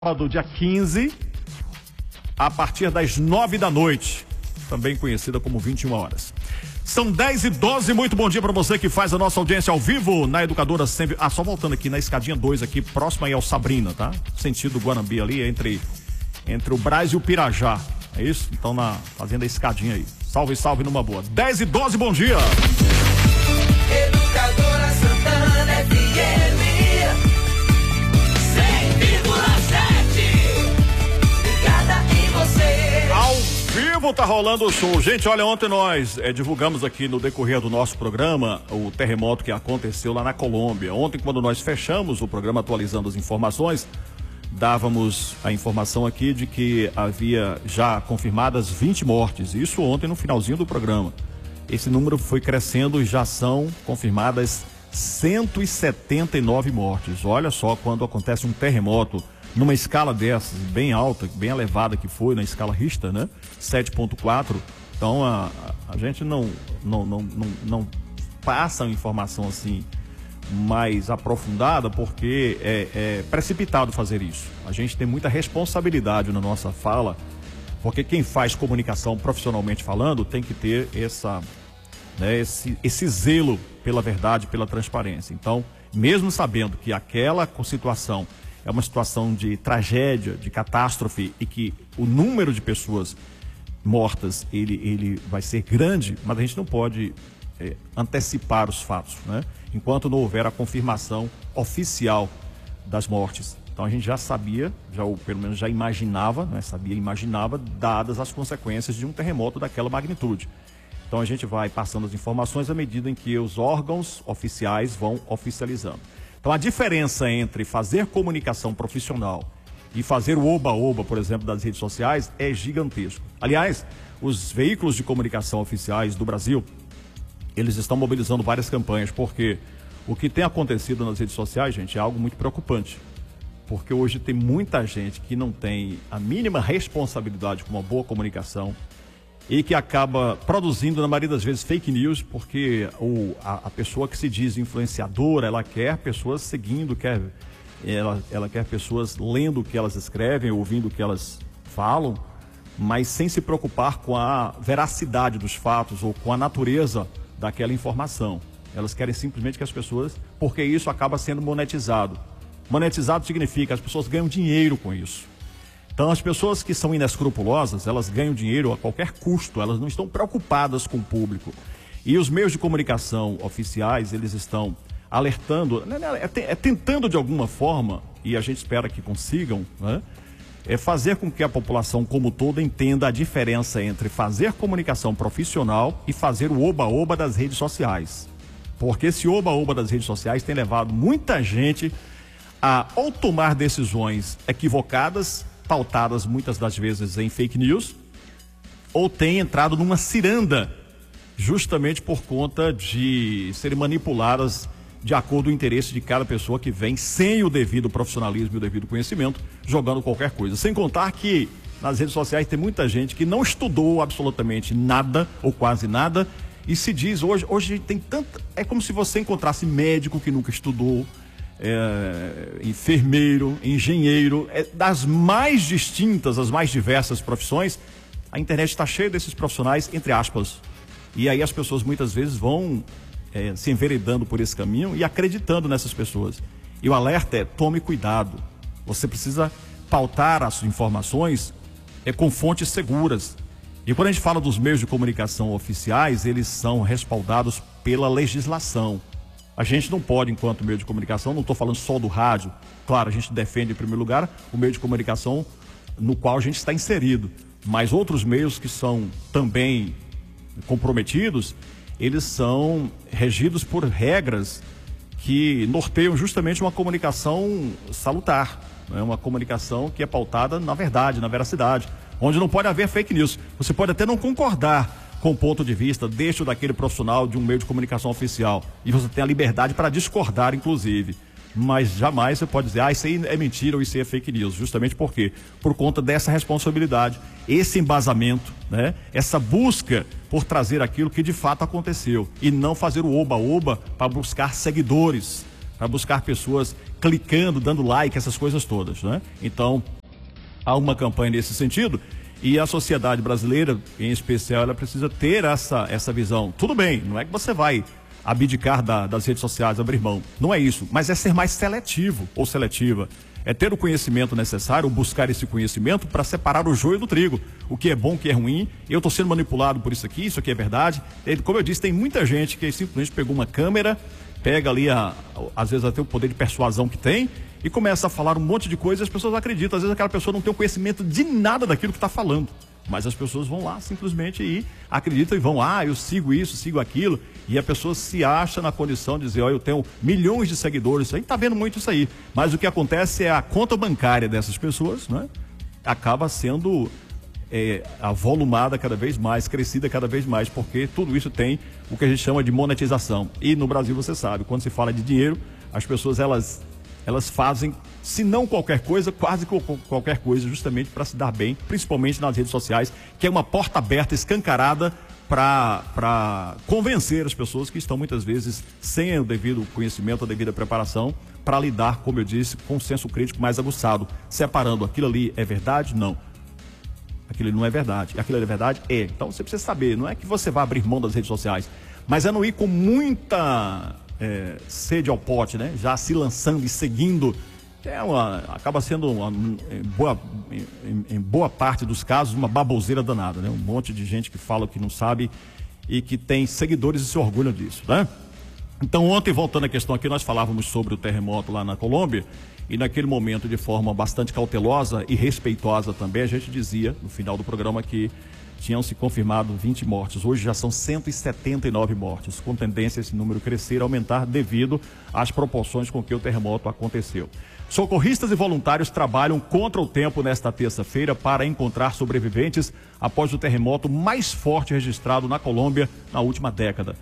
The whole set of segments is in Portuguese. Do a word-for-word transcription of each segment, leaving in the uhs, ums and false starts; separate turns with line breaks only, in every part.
sábado, dia quinze, a partir das nove da noite, também conhecida como vinte e uma horas. São dez e doze, muito bom dia para você que faz a nossa audiência ao vivo na Educadora sempre. Ah, só voltando aqui na escadinha dois aqui, próximo aí ao Sabrina, tá? Sentido Guanambi ali, entre, entre o Brás e o Pirajá, é isso? Então na, fazendo a escadinha aí. Salve, salve numa boa. dez e doze, bom dia!
Educadora Santana F M cem vírgula sete, ligada em você.
Ao vivo tá rolando o show. Gente, olha, ontem nós é, divulgamos aqui no decorrer do nosso programa o terremoto que aconteceu lá na Colômbia. Ontem, quando nós fechamos o programa atualizando as informações, dávamos a informação aqui de que havia já confirmadas vinte mortes. Isso ontem no finalzinho do programa. Esse número foi crescendo e já são confirmadas cento e setenta e nove mortes. Olha só, quando acontece um terremoto numa escala dessas, bem alta, bem elevada que foi, na escala Richter, né? sete ponto quatro. Então a, a gente não, não, não, não, não passa uma informação assim mais aprofundada, porque é, é precipitado fazer isso. A gente tem muita responsabilidade na nossa fala, porque quem faz comunicação profissionalmente falando tem que ter essa, né, esse, esse zelo pela verdade, pela transparência. Então, mesmo sabendo que aquela situação é uma situação de tragédia, de catástrofe, e que o número de pessoas mortas ele, ele vai ser grande, mas a gente não pode é, antecipar os fatos, né? Enquanto não houver a confirmação oficial das mortes. Então a gente já sabia, já, ou pelo menos já imaginava, né? sabia, imaginava, dadas as consequências de um terremoto daquela magnitude. Então a gente vai passando as informações à medida em que os órgãos oficiais vão oficializando. Então a diferença entre fazer comunicação profissional e fazer o oba-oba, por exemplo, das redes sociais é gigantesco. Aliás, os veículos de comunicação oficiais do Brasil, eles estão mobilizando várias campanhas, porque o que tem acontecido nas redes sociais, gente, é algo muito preocupante. Porque hoje tem muita gente que não tem a mínima responsabilidade com uma boa comunicação e que acaba produzindo, na maioria das vezes, fake news, porque o, a, a pessoa que se diz influenciadora, ela quer pessoas seguindo, quer, ela, ela quer pessoas lendo o que elas escrevem, ouvindo o que elas falam, mas sem se preocupar com a veracidade dos fatos ou com a natureza daquela informação. Elas querem simplesmente que as pessoas, porque isso acaba sendo monetizado. Monetizado significa que as pessoas ganham dinheiro com isso. Então as pessoas que são inescrupulosas, elas ganham dinheiro a qualquer custo, elas não estão preocupadas com o público. E os meios de comunicação oficiais, eles estão alertando, é tentando de alguma forma, e a gente espera que consigam, né, é fazer com que a população como toda entenda a diferença entre fazer comunicação profissional e fazer o oba-oba das redes sociais. Porque esse oba-oba das redes sociais tem levado muita gente a ou tomar decisões equivocadas, pautadas muitas das vezes em fake news, ou tem entrado numa ciranda justamente por conta de serem manipuladas de acordo com o interesse de cada pessoa que vem sem o devido profissionalismo e o devido conhecimento, jogando qualquer coisa. Sem contar que nas redes sociais tem muita gente que não estudou absolutamente nada ou quase nada e se diz hoje, hoje tem tanta, é como se você encontrasse médico que nunca estudou, É, enfermeiro, engenheiro, é, das mais distintas, as mais diversas profissões. A internet está cheia desses profissionais, entre aspas, e aí as pessoas muitas vezes vão é, se enveredando por esse caminho e acreditando nessas pessoas. E o alerta é: tome cuidado, você precisa pautar as informações é, com fontes seguras. E quando a gente fala dos meios de comunicação oficiais, eles são respaldados pela legislação. A gente não pode, enquanto meio de comunicação, não estou falando só do rádio, claro, a gente defende em primeiro lugar o meio de comunicação no qual a gente está inserido, mas outros meios que são também comprometidos, eles são regidos por regras que norteiam justamente uma comunicação salutar, né? Uma comunicação que é pautada na verdade, na veracidade, onde não pode haver fake news. Você pode até não concordar com o ponto de vista deste ou daquele profissional de um meio de comunicação oficial, e você tem a liberdade para discordar, inclusive, mas jamais você pode dizer: ah, isso aí é mentira ou isso aí é fake news, justamente porque, por conta dessa responsabilidade, esse embasamento, né, essa busca por trazer aquilo que de fato aconteceu, e não fazer o oba-oba para buscar seguidores, para buscar pessoas clicando, dando like, essas coisas todas, né? Então, há uma campanha nesse sentido e a sociedade brasileira, em especial, ela precisa ter essa, essa visão. Tudo bem, não é que você vai abdicar da, das redes sociais, abrir mão. Não é isso, mas é ser mais seletivo ou seletiva. É ter o conhecimento necessário, buscar esse conhecimento para separar o joio do trigo. O que é bom, o que é ruim. Eu estou sendo manipulado por isso aqui, isso aqui é verdade. Como eu disse, tem muita gente que simplesmente pegou uma câmera, pega ali, a, às vezes até o poder de persuasão que tem, e começa a falar um monte de coisa e as pessoas acreditam. Às vezes aquela pessoa não tem o conhecimento de nada daquilo que está falando. Mas as pessoas vão lá simplesmente e acreditam e vão, ah, eu sigo isso, sigo aquilo. E a pessoa se acha na condição de dizer, ó, eu tenho milhões de seguidores. A gente está vendo muito isso aí. Mas o que acontece é a conta bancária dessas pessoas, né? Acaba sendo é, avolumada cada vez mais, crescida cada vez mais, porque tudo isso tem o que a gente chama de monetização. E no Brasil, você sabe, quando se fala de dinheiro, as pessoas, elas... elas fazem, se não qualquer coisa, quase qualquer coisa, justamente para se dar bem, principalmente nas redes sociais, que é uma porta aberta, escancarada, para convencer as pessoas que estão muitas vezes sem o devido conhecimento, a devida preparação, para lidar, como eu disse, com um senso crítico mais aguçado, separando aquilo ali é verdade? Não. Aquilo ali não é verdade. Aquilo ali é verdade? É. Então você precisa saber, não é que você vai abrir mão das redes sociais, mas é não ir com muita... É, sede ao pote, né? Já se lançando e seguindo, é uma, acaba sendo uma, em, boa, em, em boa parte dos casos uma baboseira danada, né? Um monte de gente que fala o que não sabe e que tem seguidores e se orgulham disso, né? Então ontem, voltando à questão aqui, nós falávamos sobre o terremoto lá na Colômbia e naquele momento, de forma bastante cautelosa e respeitosa também, a gente dizia no final do programa que tinham se confirmado vinte mortes. Hoje já são cento e setenta e nove mortes, com tendência esse número crescer, aumentar devido às proporções com que o terremoto aconteceu. Socorristas e voluntários trabalham contra o tempo nesta terça-feira para encontrar sobreviventes após o terremoto mais forte registrado na Colômbia na última década.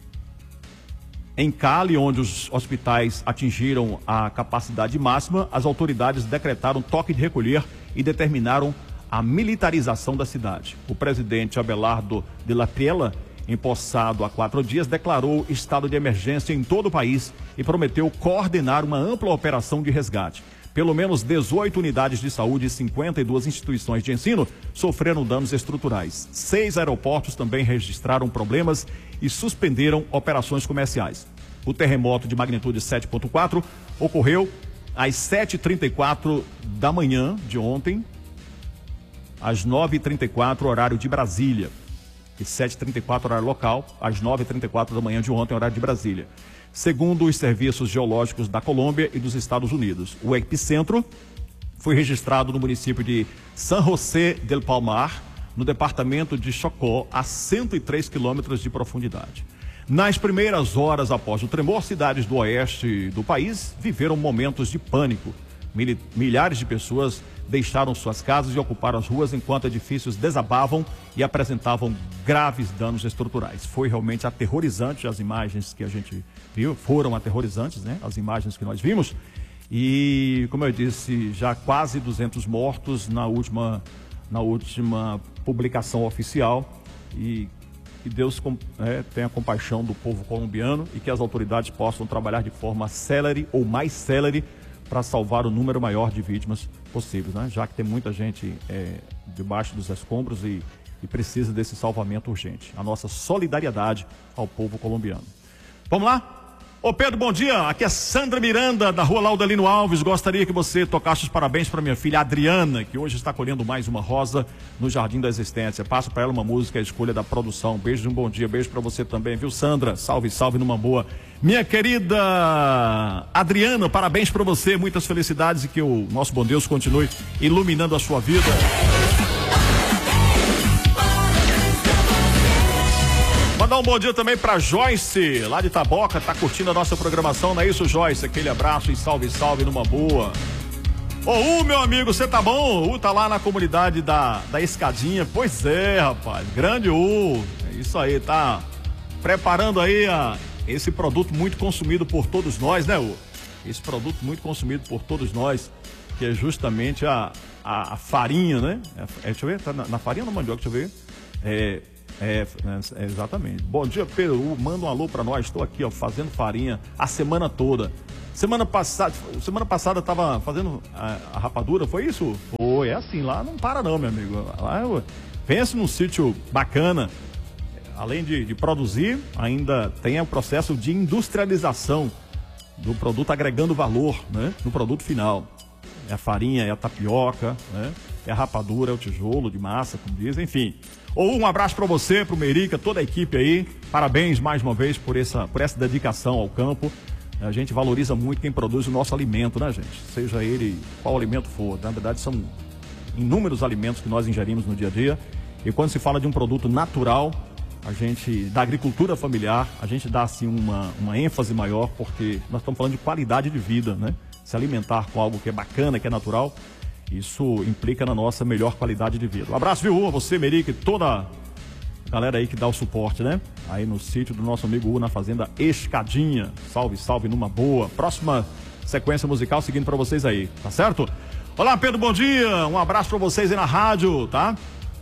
Em Cali, onde os hospitais atingiram a capacidade máxima, as autoridades decretaram toque de recolher e determinaram a militarização da cidade. O presidente Abelardo de la Priela, empossado há quatro dias, declarou estado de emergência em todo o país e prometeu coordenar uma ampla operação de resgate. Pelo menos dezoito unidades de saúde e cinquenta e duas instituições de ensino sofreram danos estruturais. Seis aeroportos também registraram problemas e suspenderam operações comerciais. O terremoto de magnitude sete ponto quatro ocorreu às sete e trinta e quatro da manhã de ontem, às nove e trinta e quatro, horário de Brasília. E sete e trinta e quatro, horário local, às nove e trinta e quatro da manhã de ontem, horário de Brasília. Segundo os serviços geológicos da Colômbia e dos Estados Unidos, o epicentro foi registrado no município de San José del Palmar, no departamento de Chocó, a cento e três quilômetros de profundidade. Nas primeiras horas após o tremor, cidades do oeste do país viveram momentos de pânico. Milhares de pessoas deixaram suas casas e ocuparam as ruas enquanto edifícios desabavam e apresentavam graves danos estruturais. Foi realmente aterrorizante as imagens que a gente viu, foram aterrorizantes, né? As imagens que nós vimos. E, como eu disse, já quase duzentos mortos na última, na última publicação oficial. E que Deus é, tenha compaixão do povo colombiano e que as autoridades possam trabalhar de forma célere ou mais célere para salvar o número maior de vítimas possíveis, né? Já que tem muita gente é, debaixo dos escombros e, e precisa desse salvamento urgente. A nossa solidariedade ao povo colombiano. Vamos lá? Ô Pedro, bom dia. Aqui é Sandra Miranda, da Rua Laudalino Alves. Gostaria que você tocasse os parabéns para minha filha Adriana, que hoje está colhendo mais uma rosa no Jardim da Existência. Passo para ela uma música, a escolha da produção. Beijo de um bom dia, beijo para você também, viu, Sandra? Salve, salve numa boa. Minha querida Adriana, parabéns para você, muitas felicidades e que o nosso bom Deus continue iluminando a sua vida. Mandar um bom dia também pra Joyce, lá de Taboca, tá curtindo a nossa programação, não é isso, Joyce? Aquele abraço e salve, salve numa boa. Ô, U, meu amigo, você tá bom? O U tá lá na comunidade da, da Escadinha. Pois é, rapaz, grande U. É isso aí, tá preparando aí a, esse produto muito consumido por todos nós, né, U? Esse produto muito consumido por todos nós, que é justamente a, a, a farinha, né? É, deixa eu ver, tá na, na farinha ou na mandioca, deixa eu ver. É... É, é, exatamente. Bom dia, Pedro. Manda um alô pra nós. Estou aqui, ó, fazendo farinha a semana toda. Semana passada, semana passada tava fazendo a, a rapadura, foi isso? Foi, é assim, lá não para não, meu amigo. Lá eu penso num sítio bacana. Além de, de produzir, ainda tem o processo de industrialização do produto, agregando valor, né, no produto final. É a farinha, é a tapioca, né, é a rapadura, é o tijolo de massa, como dizem, enfim. Ou um abraço para você, para o Merica, toda a equipe aí. Parabéns mais uma vez por essa, por essa dedicação ao campo. A gente valoriza muito quem produz o nosso alimento, né, gente? Seja ele qual alimento for. Na verdade, são inúmeros alimentos que nós ingerimos no dia a dia. E quando se fala de um produto natural, a gente, da agricultura familiar, a gente dá assim uma, uma ênfase maior, porque nós estamos falando de qualidade de vida, né? Se alimentar com algo que é bacana, que é natural, isso implica na nossa melhor qualidade de vida. Um abraço, viu, a você, Merica, e toda a galera aí que dá o suporte, né? Aí no sítio do nosso amigo U, na fazenda Escadinha. Salve, salve, numa boa. Próxima sequência musical seguindo pra vocês aí, tá certo? Olá, Pedro, bom dia. Um abraço pra vocês aí na rádio, tá?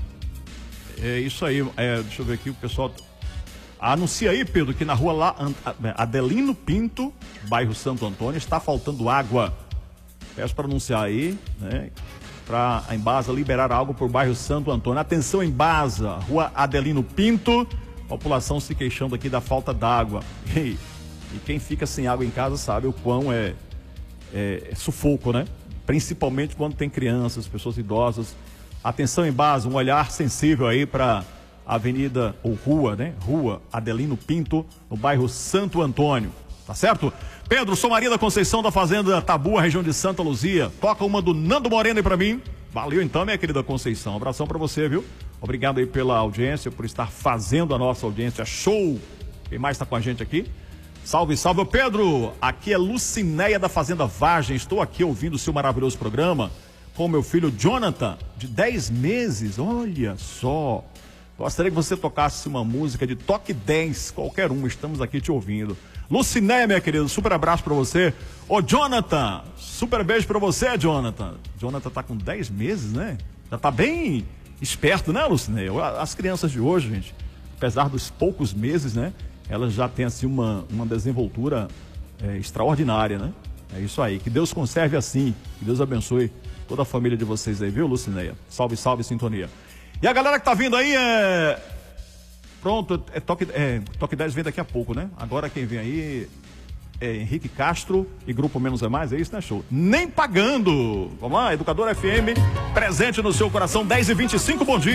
É isso aí, é, deixa eu ver aqui o pessoal. Anuncia aí, Pedro, que na rua lá, Adelino Pinto, bairro Santo Antônio, está faltando água. Peço para anunciar aí, né? Para a Embasa liberar água por bairro Santo Antônio. Atenção, Embasa, rua Adelino Pinto, população se queixando aqui da falta d'água. E, e quem fica sem água em casa sabe o quão é, é, é sufoco, né? Principalmente quando tem crianças, pessoas idosas. Atenção, Embasa, um olhar sensível aí para a avenida, ou rua, né? Rua Adelino Pinto, no bairro Santo Antônio, tá certo? Pedro, sou Maria da Conceição da Fazenda Tabu, região de Santa Luzia. Toca uma do Nando Moreno aí pra mim. Valeu então, minha querida Conceição. Um abração pra você, viu? Obrigado aí pela audiência, por estar fazendo a nossa audiência show. Quem mais tá com a gente aqui? Salve, salve, Pedro. Aqui é Lucinéia da Fazenda Vargem. Estou aqui ouvindo o seu maravilhoso programa com meu filho Jonathan, de dez meses. Olha só. Gostaria que você tocasse uma música de Toque dez, qualquer uma. Estamos aqui te ouvindo. Lucinéia, minha querida, super abraço pra você. Ô, Jonathan, super beijo pra você, Jonathan. Jonathan tá com dez meses, né? Já tá bem esperto, né, Lucinéia? As crianças de hoje, gente, apesar dos poucos meses, né? Elas já têm, assim, uma, uma desenvoltura é, extraordinária, né? É isso aí. Que Deus conserve assim. Que Deus abençoe toda a família de vocês aí, viu, Lucinéia? Salve, salve, sintonia. E a galera que tá vindo aí é... Pronto, é toque, é, toque dez vem daqui a pouco, né? Agora quem vem aí é Henrique Castro e Grupo Menos é Mais, é isso, né, show? Nem pagando! Vamos lá, Educador F M, presente no seu coração, dez e vinte e cinco, bom dia!